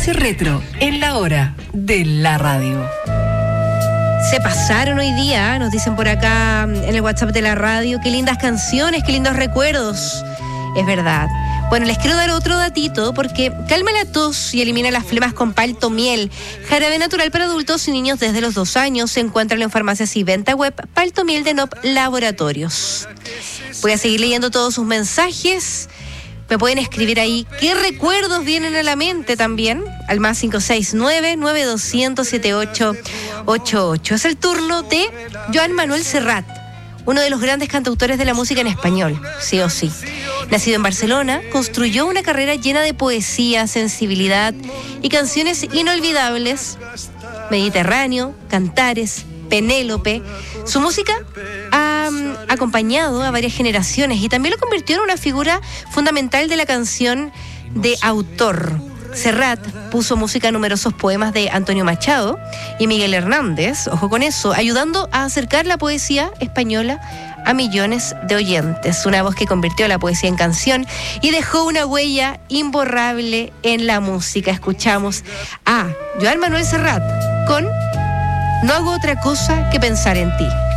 Noche Retro, en la hora de la radio. Se pasaron hoy día, nos dicen por acá en el WhatsApp de la radio. Qué lindas canciones, qué lindos recuerdos. Es verdad. Bueno, les quiero dar otro datito porque calma la tos y elimina las flemas con palto miel. Jarabe natural para adultos y niños desde los 2 años. Se encuentran en farmacias y venta web. Palto miel de NOP Laboratorios. Voy a seguir leyendo todos sus mensajes. Me pueden escribir ahí qué recuerdos vienen a la mente también, al más 569-9200-7888. Es el turno de Joan Manuel Serrat, uno de los grandes cantautores de la música en español, sí o sí. Nacido en Barcelona, construyó una carrera llena de poesía, sensibilidad y canciones inolvidables. Mediterráneo, Cantares, Penélope. Su música ha acompañado a varias generaciones y también lo convirtió en una figura fundamental de la canción de autor. Serrat puso música a numerosos poemas de Antonio Machado y Miguel Hernández, ojo con eso, ayudando a acercar la poesía española a millones de oyentes. Una voz que convirtió la poesía en canción y dejó una huella imborrable en la música. Escuchamos a Joan Manuel Serrat con No hago otra cosa que pensar en ti.